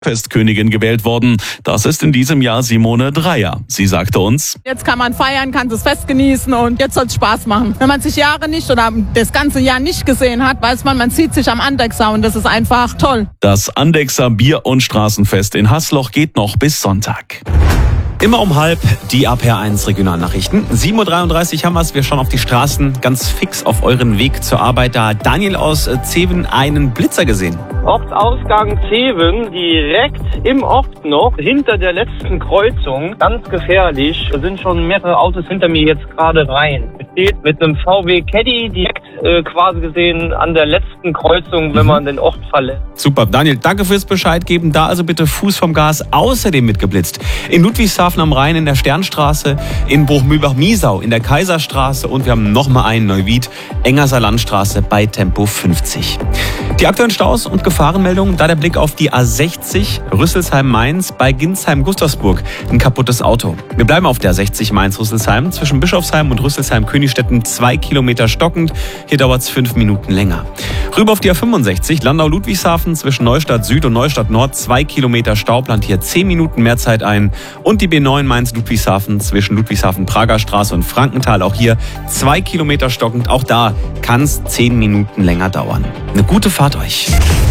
Festkönigin gewählt worden. Das ist in diesem Jahr Simone Dreier. Sie sagte uns: Jetzt kann man feiern, kann das Fest genießen und jetzt soll es Spaß machen. Wenn man sich Jahre nicht oder das ganze Jahr nicht gesehen hat, weiß man sieht sich am Andechser und das ist einfach toll. Das Andechser Bier- und Straßenfest in Haßloch geht noch bis Sonntag. Immer um 12:30 die APR1 Regionalnachrichten. 7:33 Uhr haben wir es. Wir schauen auf die Straßen ganz fix auf euren Weg zur Arbeit. Da hat Daniel aus Zeven einen Blitzer gesehen. Ortsausgang Zeven, direkt im Ort noch, hinter der letzten Kreuzung. Ganz gefährlich. Da sind schon mehrere Autos hinter mir jetzt gerade rein. Steht mit einem VW Caddy direkt quasi gesehen an der letzten Kreuzung, wenn man den Ort verlässt. Super, Daniel, danke fürs Bescheid geben. Da also bitte Fuß vom Gas. Außerdem mitgeblitzt in Ludwigshafen am Rhein in der Sternstraße, in Bruchmühlbach-Miesau in der Kaiserstraße und wir haben nochmal einen Neuwied, Engerser Landstraße bei Tempo 50. Die aktuellen Staus und Gefahrenmeldungen, da der Blick auf die A60 Rüsselsheim-Mainz bei Ginsheim-Gustavsburg. Ein kaputtes Auto. Wir bleiben auf der 60 Mainz-Rüsselsheim zwischen Bischofsheim und Rüsselsheim-Königstetten 2 Kilometer stockend. Hier dauert es 5 Minuten länger. Rüber auf die A65 Landau-Ludwigshafen zwischen Neustadt Süd und Neustadt Nord 2 Kilometer Stau, plant hier 10 Minuten mehr Zeit ein. Und die B9 Mainz-Ludwigshafen zwischen Ludwigshafen-Prager Straße und Frankenthal, auch hier 2 Kilometer stockend. Auch da kann es 10 Minuten länger dauern. Eine gute Fahrt euch.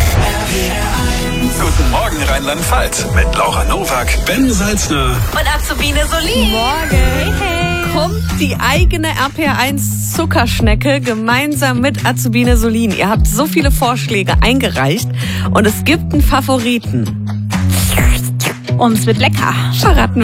Guten Morgen Rheinland-Pfalz mit Laura Nowak, Ben Salzner und Azubine Solin. Morgen. Hey, hey. Kommt die eigene RPR1 Zuckerschnecke gemeinsam mit Azubine Solin. Ihr habt so viele Vorschläge eingereicht und es gibt einen Favoriten. Und es wird lecker. Verraten